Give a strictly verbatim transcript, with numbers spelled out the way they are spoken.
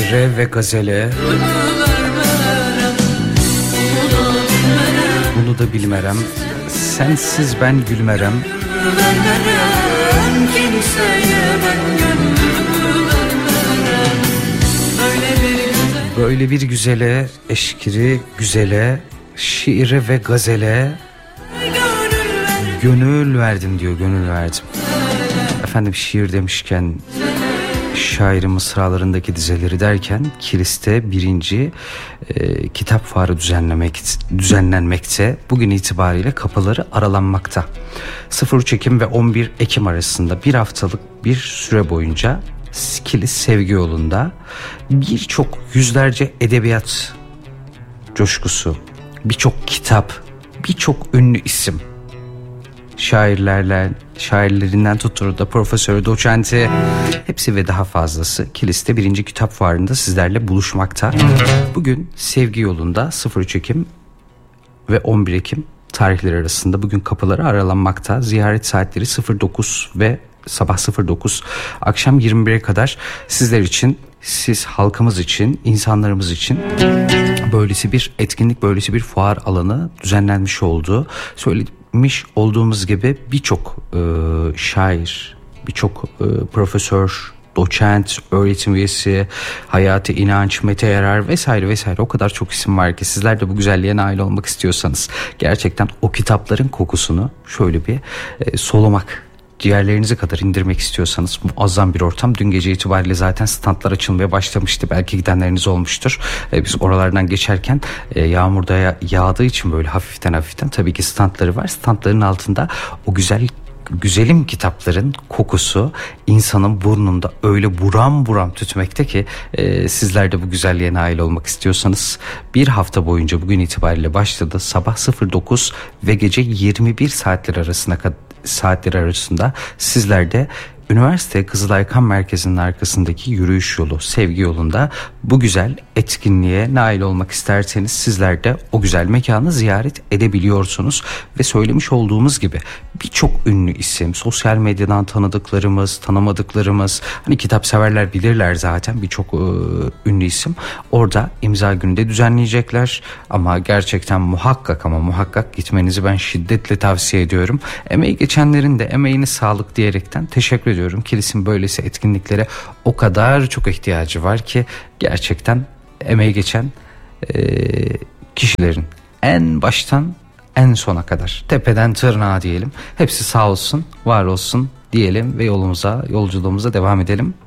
şiire ve gazele, bunu da bilmerem, sensiz ben gülmerem. Böyle bir güzele, eşkiri güzele, şiire ve gazele gönül verdim diyor, gönül verdim. Efendim, şiir demişken şairin mısralarındaki dizeleri derken Kilis'te birinci e, kitap fuarı düzenlemek, düzenlenmekte. Bugün itibariyle kapıları aralanmakta. sıfır üç Ekim ve on bir Ekim arasında bir haftalık bir süre boyunca Kilis Sevgi Yolu'nda birçok yüzlerce edebiyat coşkusu, birçok kitap, birçok ünlü isim, şairlerle, şairlerinden tuttur da profesörü, doçenti, hepsi ve daha fazlası Kilis'te birinci kitap fuarında sizlerle buluşmakta. Bugün Sevgi Yolu'nda sıfır üç Ekim ve on bir Ekim tarihleri arasında bugün kapıları aralanmakta. Ziyaret saatleri sıfır dokuz ve sabah sıfır dokuz, akşam yirmi bire kadar sizler için, siz halkımız için, insanlarımız için böylesi bir etkinlik, böylesi bir fuar alanı düzenlenmiş oldu. Söylemiş olduğumuz gibi birçok e, şair, birçok e, profesör, doçent, öğretim üyesi, Hayati İnanç, Mete Yarar vesaire vesaire, o kadar çok isim var ki sizler de bu güzelliğe nail olmak istiyorsanız gerçekten o kitapların kokusunu şöyle bir e, solumak, ciğerlerinize kadar indirmek istiyorsanız muazzam bir ortam. Dün gece itibariyle zaten standlar açılmaya başlamıştı. Belki gidenleriniz olmuştur. Ee, biz oralardan geçerken e, yağmurda ya- yağdığı için böyle hafiften hafiften tabii ki standları var. Standların altında o güzel güzelim kitapların kokusu insanın burnunda öyle buram buram tütmekte ki e, sizler de bu güzelliğe nail olmak istiyorsanız bir hafta boyunca bugün itibariyle başladı. Sabah sıfır dokuz ve gece yirmi bir saatler arasına kadar saatleri arasında sizler de üniversite Kızılay Kan Merkezi'nin arkasındaki yürüyüş yolu, Sevgi Yolu'nda bu güzel etkinliğe nail olmak isterseniz sizler de o güzel mekanı ziyaret edebiliyorsunuz. Ve söylemiş olduğumuz gibi birçok ünlü isim, sosyal medyadan tanıdıklarımız, tanımadıklarımız, hani kitap severler bilirler zaten, birçok e, ünlü isim orada imza günü düzenleyecekler. Ama gerçekten muhakkak ama muhakkak gitmenizi ben şiddetle tavsiye ediyorum. Emeği geçenlerin de emeğine sağlık diyerekten teşekkür ediyorum. Kilis'in böylesi etkinliklere o kadar çok ihtiyacı var ki gerçekten emeği geçen e, kişilerin en baştan en sona kadar, tepeden tırnağa diyelim, hepsi sağ olsun, var olsun diyelim ve yolumuza, yolculuğumuza devam edelim.